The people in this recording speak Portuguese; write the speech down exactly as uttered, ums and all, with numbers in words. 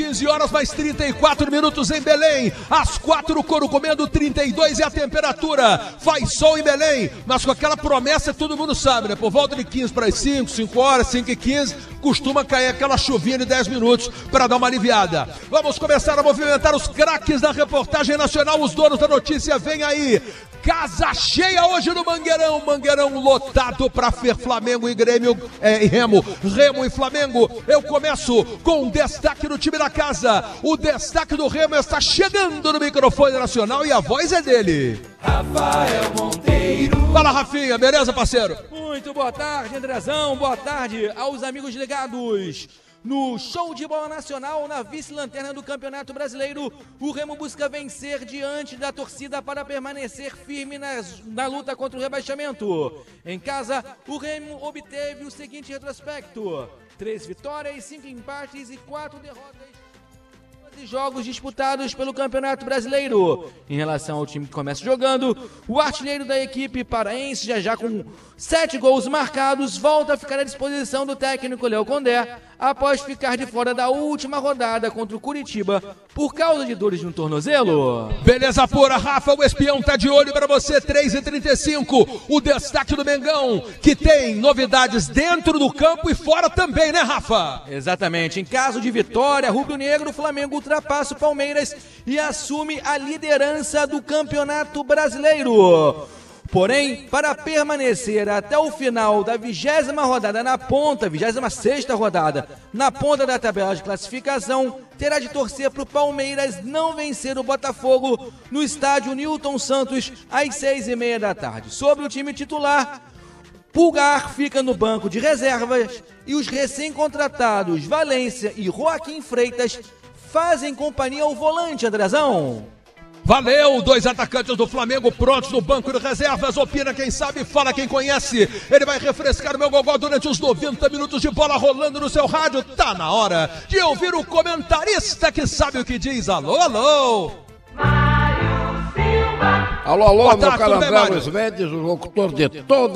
quinze horas mais trinta e quatro minutos em Belém. Às quatro, o couro comendo, trinta e dois é a temperatura. Faz sol em Belém, mas com aquela promessa todo mundo sabe, né? Por volta de quinze para as cinco, cinco horas, cinco e quinze, costuma cair aquela chuvinha de dez minutos para dar uma aliviada. Vamos começar a movimentar os craques da reportagem nacional. Os donos da notícia, vem aí. Casa cheia hoje no Mangueirão, Mangueirão lotado para Fer, Flamengo e Grêmio, é, e Remo, Remo e Flamengo. Eu começo com um destaque do time da casa. O destaque do Remo está chegando no microfone nacional e a voz é dele. Rafael Monteiro. Fala, Rafinha, beleza, parceiro? Muito boa tarde, Andrezão, boa tarde aos amigos ligados. No show de bola nacional, na vice-lanterna do Campeonato Brasileiro, o Remo busca vencer diante da torcida para permanecer firme nas, na luta contra o rebaixamento. Em casa, o Remo obteve o seguinte retrospecto: três vitórias, cinco empates e quatro derrotas. Jogos disputados pelo Campeonato Brasileiro. Em relação ao time que começa jogando, o artilheiro da equipe paraense, já já com sete gols marcados, volta a ficar à disposição do técnico Léo Condé, após ficar de fora da última rodada contra o Curitiba por causa de dores no tornozelo. Beleza pura, Rafa, o espião tá de olho para você. Três e trinta e cinco, o destaque do Mengão, que tem novidades dentro do campo e fora também, né, Rafa? Exatamente, em caso de vitória rubro-negro, o Flamengo ultrapassa o Palmeiras e assume a liderança do Campeonato Brasileiro. Porém, para permanecer até o final da vigésima rodada na ponta, vigésima sexta rodada, na ponta da tabela de classificação, terá de torcer para o Palmeiras não vencer o Botafogo no estádio Newton Santos às seis e meia da tarde. Sobre o time titular, Pulgar fica no banco de reservas e os recém-contratados Valência e Joaquim Freitas fazem companhia ao volante, Andrezão. Valeu, dois atacantes do Flamengo prontos no banco de reservas. Opina quem sabe, fala quem conhece. Ele vai refrescar o meu gogó durante os noventa minutos de bola rolando no seu rádio. Tá na hora de ouvir o comentarista que sabe o que diz. Alô, alô. Alô, alô, Boa meu tarde, caro tudo bem, André Mário? Luiz Mendes, o locutor de toda